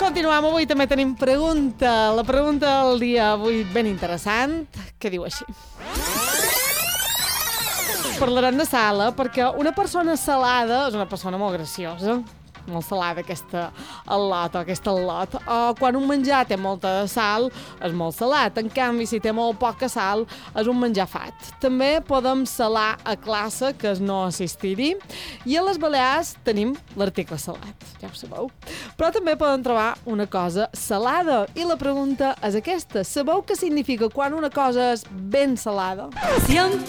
Continuem, avui també tenim pregunta. La pregunta del dia avui ben interessant, que diu així. Parlarem de sal, perquè una persona salada és una persona molt graciosa. Molt salada, aquesta al·lot o aquesta al·lot. O quan un menjar té molta sal, és molt salat. En canvi, si té molt poca sal, és un menjar fat. També podem salar a classe, que és no assistir-hi. I a les Balears tenim l'article salat, ja ho sabeu. Però també podem trobar una cosa salada. I la pregunta és aquesta. Sabeu què significa quan una cosa és ben salada?